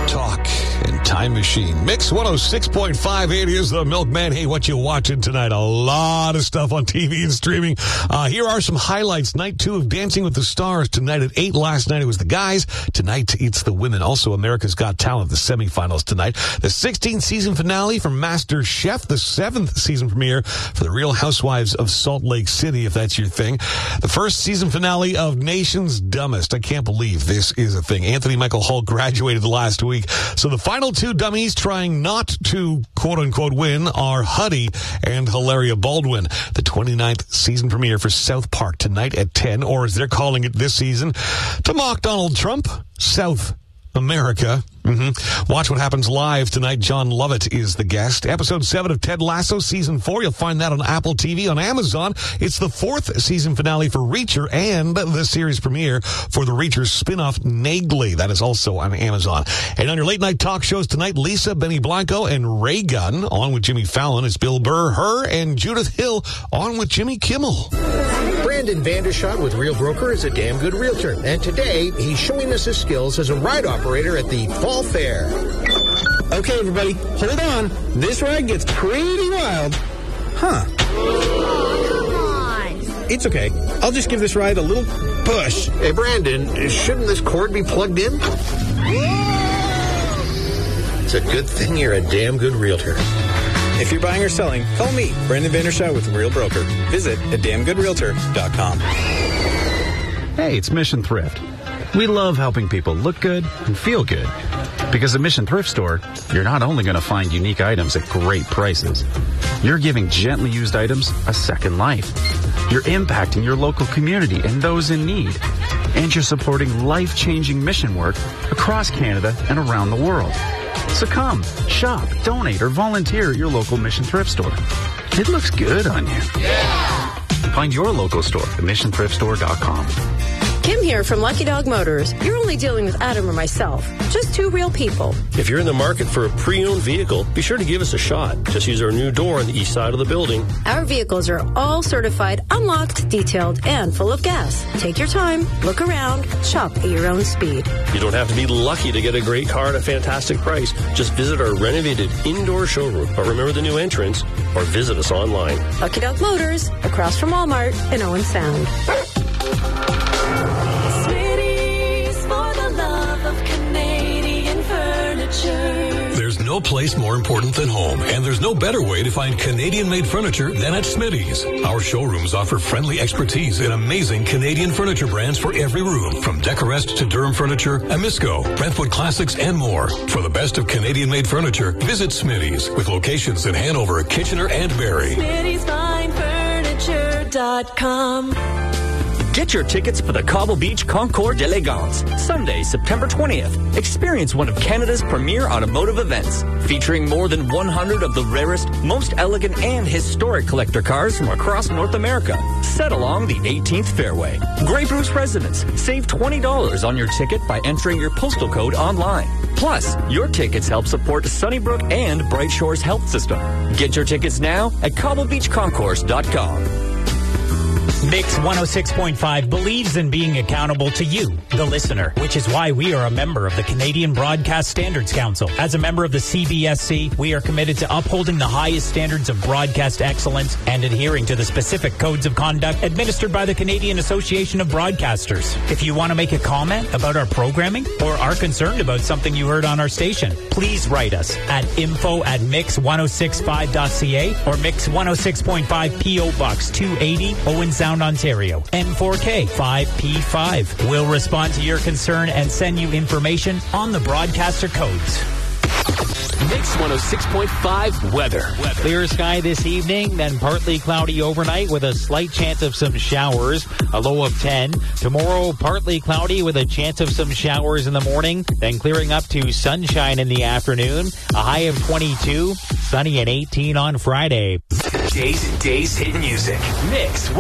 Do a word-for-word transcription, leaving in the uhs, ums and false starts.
talk and time machine. Mix one oh six point five. It is the Milkman. Hey, what you watching tonight? A lot of stuff on T V and streaming. Uh, here are some highlights. Night two of Dancing with the Stars tonight at eight. Last night it was the guys. Tonight it's the women. Also, America's Got Talent, the semifinals tonight. The sixteenth season finale for Master Chef. The seventh season premiere for the Real Housewives of Salt Lake City, if that's your thing. The first season finale of Nation's Dumbest. I can't believe this is a thing. Anthony Michael Hall graduated last week. So the final two dummies trying not to quote-unquote win are Huddy and Hilaria Baldwin. The twenty-ninth season premiere for South Park tonight at ten, or as they're calling it this season, to mock Donald Trump, South America. Mm-hmm. Watch what happens live tonight. John Lovett is the guest. Episode seven of Ted Lasso, season four. You'll find that on Apple T V. On Amazon, it's the fourth season finale for Reacher and the series premiere for the Reacher spin-off Nagley. That is also on Amazon. And on your late night talk shows tonight, Lisa, Benny Blanco, and Ray Gunn. On with Jimmy Fallon. It's Bill Burr, her, and Judith Hill. On with Jimmy Kimmel. Brandon Vandershot with Real Broker is a damn good realtor. And today, he's showing us his skills as a ride operator at the Fall Fair. Okay, everybody, hold on. This ride gets pretty wild. Huh. Oh, come on. It's okay. I'll just give this ride a little push. Hey, Brandon, shouldn't this cord be plugged in? It's a good thing you're a damn good realtor. If you're buying or selling, call me, Brandon Vandershot with Real Broker. Visit at damn good realtor dot com. Hey, it's Mission Thrift. We love helping people look good and feel good. Because at Mission Thrift Store, you're not only going to find unique items at great prices, you're giving gently used items a second life. You're impacting your local community and those in need. And you're supporting life-changing mission work across Canada and around the world. So come, shop, donate, or volunteer at your local Mission Thrift Store. It looks good on you. Yeah! Find your local store at mission thrift store dot com. Kim here from Lucky Dog Motors. You're only dealing with Adam or myself. Just two real people. If you're in the market for a pre-owned vehicle, be sure to give us a shot. Just use our new door on the east side of the building. Our vehicles are all certified, unlocked, detailed, and full of gas. Take your time, look around, shop at your own speed. You don't have to be lucky to get a great car at a fantastic price. Just visit our renovated indoor showroom. But remember the new entrance, or visit us online. Lucky Dog Motors, across from Walmart in Owen Sound. There's no place more important than home, and there's no better way to find Canadian-made furniture than at Smitty's. Our showrooms offer friendly expertise in amazing Canadian furniture brands for every room, from Decorest to Durham Furniture, Amisco, Brentwood Classics, and more. For the best of Canadian-made furniture, visit Smitty's, with locations in Hanover, Kitchener, and Barrie. Smitty's Fine Furniture dot com. Get your tickets for the Cobble Beach Concours d'Elegance, Sunday, September twentieth. Experience one of Canada's premier automotive events, featuring more than one hundred of the rarest, most elegant, and historic collector cars from across North America, set along the eighteenth fairway. Grey Bruce residents, save twenty dollars on your ticket by entering your postal code online. Plus, your tickets help support Sunnybrook and Bright Shores Health System. Get your tickets now at cobble beach concourse dot com. Mix one oh six point five believes in being accountable to you, the listener, which is why we are a member of the Canadian Broadcast Standards Council. As a member of the C B S C, we are committed to upholding the highest standards of broadcast excellence and adhering to the specific codes of conduct administered by the Canadian Association of Broadcasters. If you want to make a comment about our programming or are concerned about something you heard on our station, please write us at info at mix ten sixty-five dot c a or Mix one oh six point five P O Box two eighty, Owen Sound, Ontario, N four K five P five. We'll respond to your concern and send you information on the broadcaster codes. Mix one oh six point five weather. weather. Clear sky this evening, then partly cloudy overnight with a slight chance of some showers, a low of ten. Tomorrow, partly cloudy with a chance of some showers in the morning, then clearing up to sunshine in the afternoon, a high of twenty-two, sunny and eighteen on Friday. Days and Days hit music. Mix